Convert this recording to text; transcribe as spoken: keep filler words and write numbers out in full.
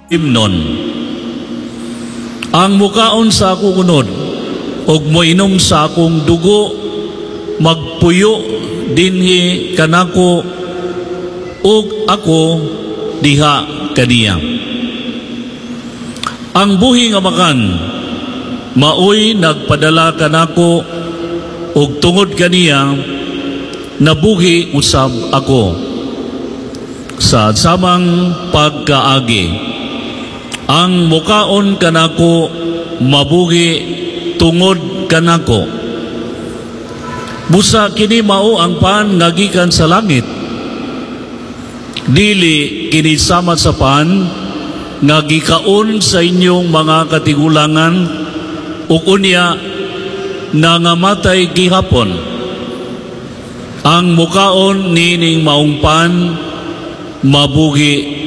himnon. Ang mukaon sa ako kunod, og moinom sa akong dugo, magpuyo dinhi kanako, ug ako diha kaniya. Ang buhi nga makan, maoy nagpadala kanako, ug tungod kaniya, nabuhi usab ako sa samang pagkaagi. Ang mukaon kanako mabuhi tungod kanako. Busa kini mao ang pan nga gikan sa langit. Dili kini sama sa pan nga gikaon sa inyong mga katigulangan ug unya nangamatay gihapon. Ang mukaon nining maong pan mabuhi